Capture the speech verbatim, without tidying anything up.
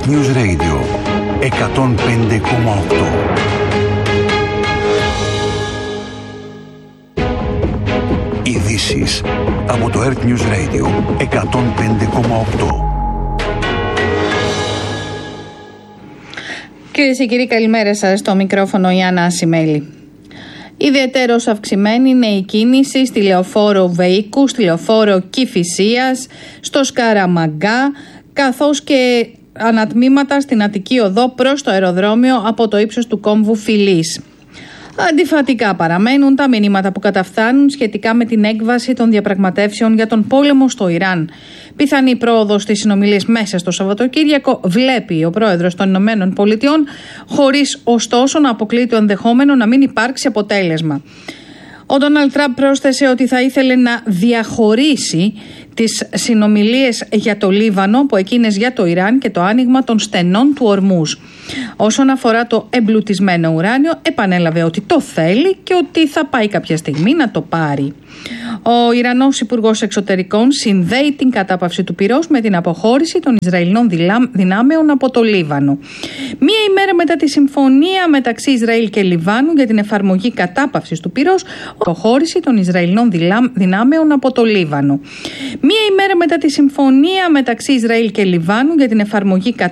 Earth News Radio εκατόν πέντε κόμμα οκτώ. Ειδήσεις από το Earth News Radio εκατόν πέντε κόμμα οκτώ. Κυρίες και κύριοι, καλημέρα σας. Στο μικρόφωνο η Άννα Ασημέλη. Ιδιαιτέρως αυξημένη είναι η κίνηση στη λεωφόρο Βεϊκού, στη λεωφόρο Κηφισίας, στο Σκαραμαγκά, καθώς και ανατμήματα στην Αττική Οδό προς το αεροδρόμιο από το ύψος του κόμβου Φιλής. Αντιφατικά παραμένουν τα μηνύματα που καταφθάνουν σχετικά με την έκβαση των διαπραγματεύσεων για τον πόλεμο στο Ιράν. Πιθανή πρόοδος στις συνομιλίες μέσα στο Σαββατοκύριακο βλέπει ο πρόεδρος των Ηνωμένων Πολιτειών, χωρίς ωστόσο να αποκλείει το ενδεχόμενο να μην υπάρξει αποτέλεσμα. Ο Ντόναλντ Τραμπ πρόσθεσε ότι θα ήθελε να διαχωρίσει τις συνομιλίες για το Λίβανο από εκείνες για το Ιράν και το άνοιγμα των στενών του Ορμούζ. Όσον αφορά το εμπλουτισμένο ουράνιο, επανέλαβε ότι το θέλει και ότι θα πάει κάποια στιγμή να το πάρει. Ο Ιρανός Υπουργός Εξωτερικών συνδέει την κατάπαυση του πυρός με την αποχώρηση των Ισραηλινών δυνάμεων από το Λίβανο. Μία ημέρα μετά τη συμφωνία μεταξύ Ισραήλ και Λιβάνου για την εφαρμογή κατάπαυσης του πυρός, αποχώρηση των Ισραηλινών δυνάμεων από το Λίβανο. Μία ημέρα μετά τη συμφωνία μεταξύ Ισραήλ και Λιβάνου για την εφαρμογή